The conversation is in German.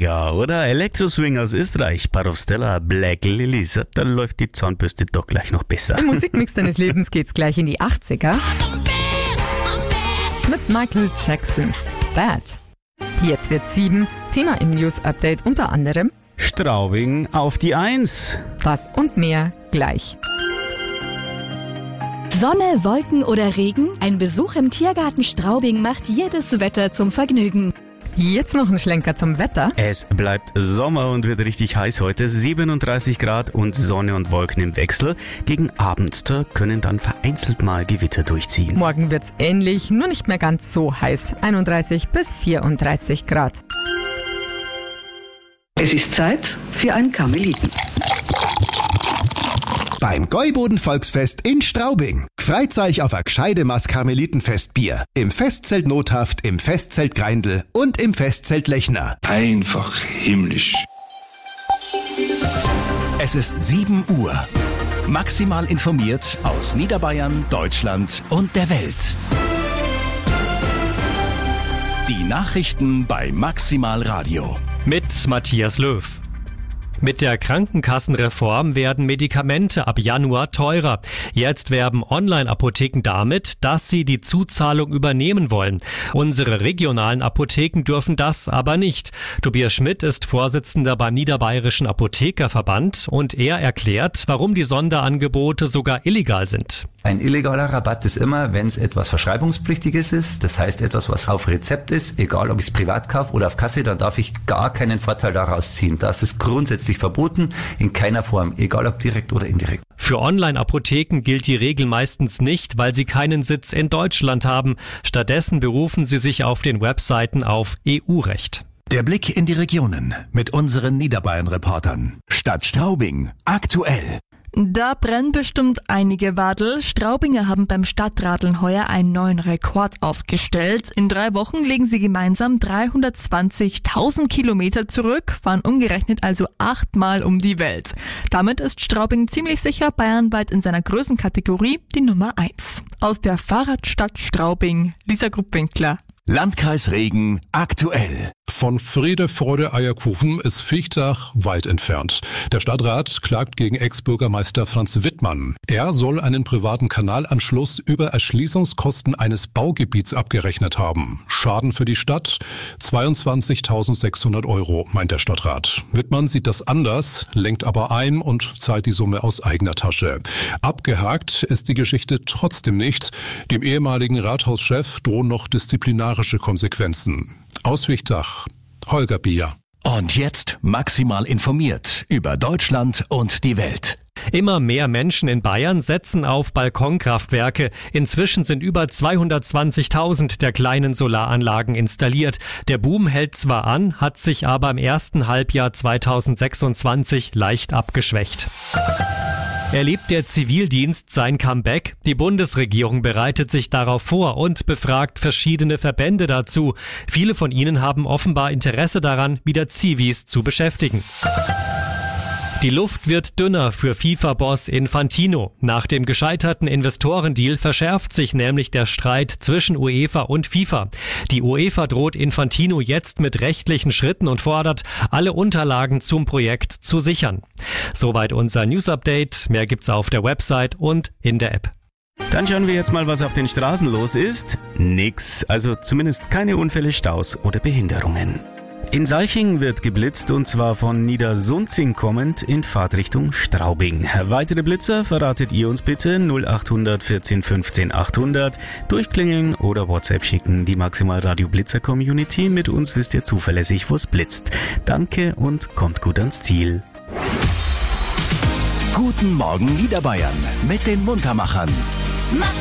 Mega, oder? Elektroswing aus Österreich, Parovstella, Black Lilies. Da läuft die Zahnbürste doch gleich noch besser. Im Musikmix deines Lebens geht's gleich in die 80er. Mit Michael Jackson. Bad. Jetzt wird 7. Thema im News-Update unter anderem Straubing auf die 1. das und mehr gleich. Sonne, Wolken oder Regen? Ein Besuch im Tiergarten Straubing macht jedes Wetter zum Vergnügen. Jetzt noch ein Schlenker zum Wetter. Es bleibt Sommer und wird richtig heiß heute. 37 Grad und Sonne und Wolken im Wechsel. Gegen Abend da können dann vereinzelt mal Gewitter durchziehen. Morgen wird's ähnlich, nur nicht mehr ganz so heiß. 31 bis 34 Grad. Es ist Zeit für ein Karmeliten. Beim Gäuboden-Volksfest in Straubing. Freut euch auf ein gescheide Maß Karmelitenfestbier. Im Festzelt Nothaft, im Festzelt Greindl und im Festzelt Lechner. Einfach himmlisch. Es ist 7 Uhr. Maximal informiert aus Niederbayern, Deutschland und der Welt. Die Nachrichten bei Maximal Radio. Mit Matthias Löw. Mit der Krankenkassenreform werden Medikamente ab Januar teurer. Jetzt werben Online-Apotheken damit, dass sie die Zuzahlung übernehmen wollen. Unsere regionalen Apotheken dürfen das aber nicht. Tobias Schmidt ist Vorsitzender beim Niederbayerischen Apothekerverband und er erklärt, warum die Sonderangebote sogar illegal sind. Ein illegaler Rabatt ist immer, wenn es etwas Verschreibungspflichtiges ist, das heißt etwas, was auf Rezept ist, egal ob ich es privat kaufe oder auf Kasse, dann darf ich gar keinen Vorteil daraus ziehen. Das ist grundsätzlich verboten, in keiner Form, egal ob direkt oder indirekt. Für Online-Apotheken gilt die Regel meistens nicht, weil sie keinen Sitz in Deutschland haben. Stattdessen berufen sie sich auf den Webseiten auf EU-Recht. Der Blick in die Regionen mit unseren Niederbayern-Reportern. Stadt Straubing, aktuell. Da brennen bestimmt einige Wadel. Straubinger haben beim Stadtradeln heuer einen neuen Rekord aufgestellt. In 3 Wochen legen sie gemeinsam 320.000 Kilometer zurück, fahren umgerechnet also 8-mal um die Welt. Damit ist Straubing ziemlich sicher bayernweit in seiner Größenkategorie die Nummer 1. Aus der Fahrradstadt Straubing, Lisa Gruppwinkler. Landkreis Regen, aktuell. Von Friede, Freude, Eierkuchen ist Viechtach weit entfernt. Der Stadtrat klagt gegen Ex-Bürgermeister Franz Wittmann. Er soll einen privaten Kanalanschluss über Erschließungskosten eines Baugebiets abgerechnet haben. Schaden für die Stadt? 22.600 €, meint der Stadtrat. Wittmann sieht das anders, lenkt aber ein und zahlt die Summe aus eigener Tasche. Abgehakt ist die Geschichte trotzdem nicht. Dem ehemaligen Rathauschef drohen noch disziplinarische Konsequenzen. Aus Viechtach, Holger Bier. Und jetzt maximal informiert über Deutschland und die Welt. Immer mehr Menschen in Bayern setzen auf Balkonkraftwerke. Inzwischen sind über 220.000 der kleinen Solaranlagen installiert. Der Boom hält zwar an, hat sich aber im ersten Halbjahr 2026 leicht abgeschwächt. Erlebt der Zivildienst sein Comeback? Die Bundesregierung bereitet sich darauf vor und befragt verschiedene Verbände dazu. Viele von ihnen haben offenbar Interesse daran, wieder Zivis zu beschäftigen. Die Luft wird dünner für FIFA-Boss Infantino. Nach dem gescheiterten Investorendeal verschärft sich nämlich der Streit zwischen UEFA und FIFA. Die UEFA droht Infantino jetzt mit rechtlichen Schritten und fordert, alle Unterlagen zum Projekt zu sichern. Soweit unser News-Update. Mehr gibt's auf der Website und in der App. Dann schauen wir jetzt mal, was auf den Straßen los ist. Nix, also zumindest keine Unfälle, Staus oder Behinderungen. In Salching wird geblitzt und zwar von Niedersunzing kommend in Fahrtrichtung Straubing. Weitere Blitzer verratet ihr uns bitte 0800 14 15 800. Durchklingeln oder WhatsApp schicken. Die Maximal Radio Blitzer Community. Mit uns wisst ihr zuverlässig, wo's blitzt. Danke und kommt gut ans Ziel. Guten Morgen Niederbayern mit den Muntermachern. Max